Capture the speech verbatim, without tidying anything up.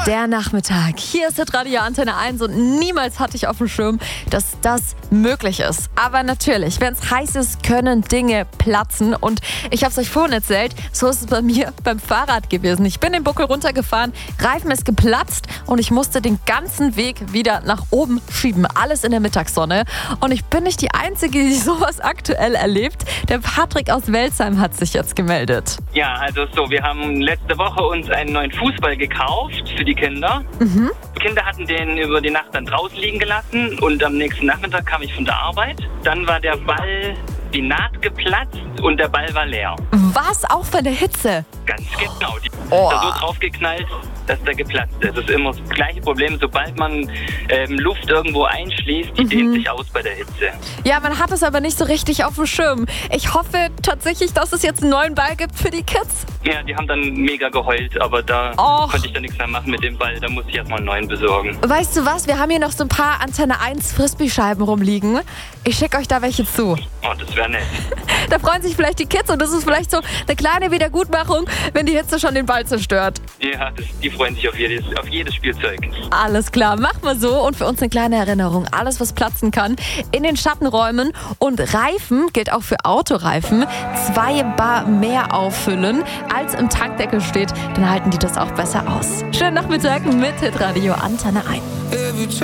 Der Nachmittag. Hier ist Hitradio Antenne eins und niemals hatte ich auf dem Schirm, dass das möglich ist. Aber natürlich, wenn es heiß ist, können Dinge platzen. Und ich habe es euch vorhin erzählt, so ist es bei mir beim Fahrrad gewesen. Ich bin den Buckel runtergefahren, Reifen ist geplatzt und ich musste den ganzen Weg wieder nach oben schieben. Alles in der Mittagssonne. Und ich bin nicht die Einzige, die sowas aktuell erlebt. Der Patrick aus Welzheim hat sich jetzt gemeldet. Ja, also so, wir haben letzte Woche uns einen neuen Fußball gekauft für die Kinder. Mhm. Die Kinder hatten den über die Nacht dann draußen liegen gelassen und am nächsten Nachmittag kam ich von der Arbeit. Dann war der Ball, die Naht geplatzt und der Ball war leer. Was? Auch von der Hitze? Ganz genau. Die Oh. ist da so draufgeknallt, dass der geplatzt ist. Das ist immer das gleiche Problem. Sobald man ähm, Luft irgendwo einschließt, die Mhm. dehnt sich aus bei der Hitze. Ja, man hat es aber nicht so richtig auf dem Schirm. Ich hoffe tatsächlich, dass es jetzt einen neuen Ball gibt für die Kids. Ja, die haben dann mega geheult, aber da Och. konnte ich dann nichts mehr machen mit dem Ball. Da muss ich erstmal einen neuen besorgen. Weißt du was? Wir haben hier noch so ein paar Antenne eins Frisbee-Scheiben rumliegen. Ich schicke euch da welche zu. Oh, das wäre nett. Da freuen sich vielleicht die Kids und das ist vielleicht so eine kleine Wiedergutmachung, wenn die Hitze schon den Ball zerstört. Ja, das, die freuen sich auf jedes, auf jedes Spielzeug. Alles klar, machen wir so. Und für uns eine kleine Erinnerung. Alles, was platzen kann, in den Schattenräumen. Und Reifen gilt auch für Autoreifen. Zwei Bar mehr auffüllen, als im Tankdeckel steht. Dann halten die das auch besser aus. Schönen Nachmittag mit Hitradio Antenne eins.